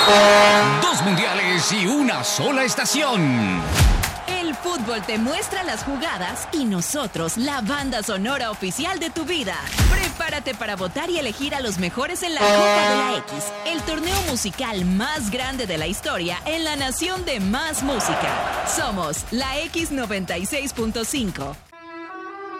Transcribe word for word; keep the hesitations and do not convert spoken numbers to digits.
Dos mundiales y una sola estación. El fútbol te muestra las jugadas y nosotros, la banda sonora oficial de tu vida. Prepárate para votar y elegir a los mejores en la Copa de la X, el torneo musical más grande de la historia en la nación de más música. Somos la X noventa y seis punto cinco.